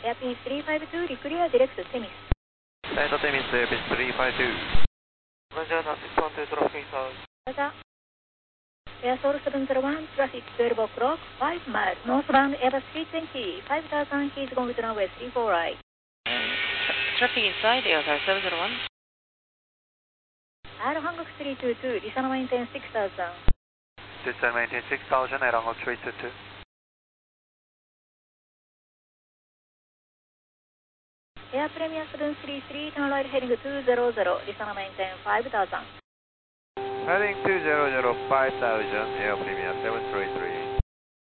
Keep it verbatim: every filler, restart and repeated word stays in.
Airpin three five two, declare direct Temis. Delta Temis, Airpin three five two. Roger, six one two, traffic south. Roger. Air Soul seven zero one, traffic twelve o'clock, five miles, northbound Airbus three twenty, five thousand, he's going to runway three four right. Traffic inside, Air seven zero one. Air Hancock three two two, descend maintain six thousand. Descend maintain six thousand, Air Hancock three two two. Air Premier seven three three, turn right heading two zero zero, descend maintain five thousand. Heading two zero zero, five thousand, Air Premier seven three three.